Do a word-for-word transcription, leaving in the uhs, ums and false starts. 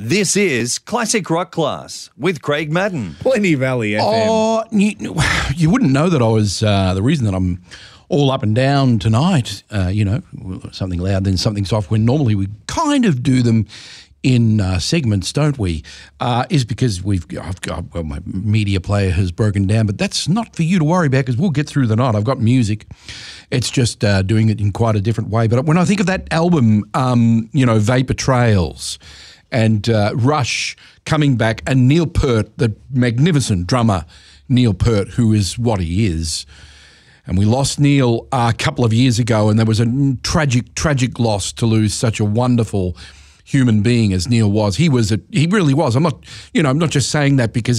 This is Classic Rock Class with Craig Madden. Plenty Valley F M. Oh, you, you wouldn't know that I was, uh, the reason that I'm all up and down tonight, uh, you know, something loud, then something soft, when normally we kind of do them in uh, segments, don't we, uh, is because we've I've got, well, my media player has broken down, but that's not for you to worry about because we'll get through the night. I've got music. It's just uh, doing it in quite a different way. But when I think of that album, um, you know, Vapor Trails, and uh, Rush coming back, and Neil Peart, the magnificent drummer Neil Peart, who is what he is. And we lost Neil uh, a couple of years ago, and there was a tragic, tragic loss to lose such a wonderful human being as Neil was. He was, a, he really was. I'm not, you know, I'm not just saying that because